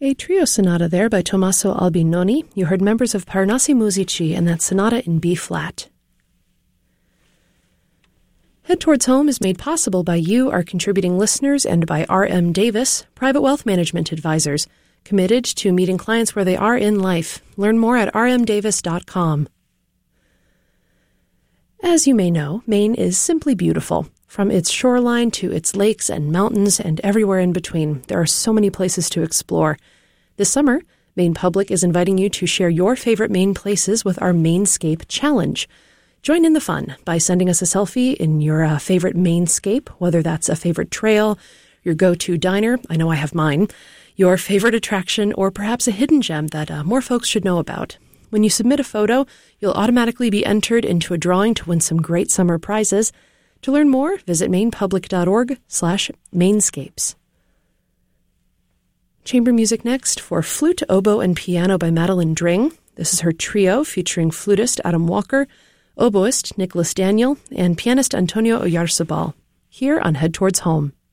A trio sonata there by Tommaso Albinoni. You heard members of Parnassi Musici and that sonata in B-flat. Head Towards Home is made possible by you, our contributing listeners, and by R.M. Davis, Private Wealth Management Advisors, committed to meeting clients where they are in life. Learn more at rmdavis.com. As you may know, Maine is simply beautiful. From its shoreline to its lakes and mountains and everywhere in between, there are so many places to explore. This summer, Maine Public is inviting you to share your favorite Maine places with our Mainscape Challenge. Join in the fun by sending us a selfie in your favorite Mainscape, whether that's a favorite trail, your go-to diner, I know I have mine, your favorite attraction, or perhaps a hidden gem that more folks should know about. When you submit a photo, you'll automatically be entered into a drawing to win some great summer prizes. To learn more, visit mainepublic.org/Mainscapes. Chamber music next for flute, oboe, and piano by Madeline Dring. This is her trio featuring flutist Adam Walker, oboist Nicholas Daniel, and pianist Antonio Oyarzabal, here on Head Towards Home.